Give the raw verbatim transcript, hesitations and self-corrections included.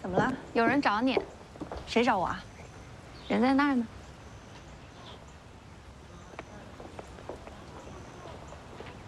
怎么了？ 有人找你， 谁找我啊？ 人在那儿呢。